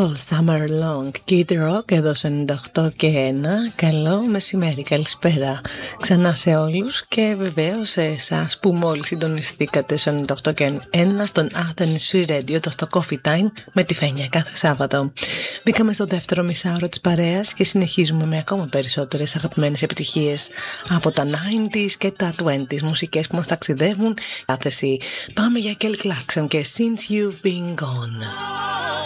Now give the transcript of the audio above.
All Summer Long, Kid Rock, εδώ σε 98 και 1. Καλό μεσημέρι, καλησπέρα ξανά σε όλους και βεβαίως σε εσάς που μόλις συντονιστήκατε σε 98 και 1 στον Athens Free Radio, εδώ στο Coffee Time με τη Φένια κάθε Σάββατο. Μπήκαμε στο δεύτερο μισάωρο της παρέας και συνεχίζουμε με ακόμα περισσότερες αγαπημένες επιτυχίες από τα 90s και τα 20s, μουσικές που μας ταξιδεύουν. Πάμε για Kelly Clarkson και Since You've Been Gone.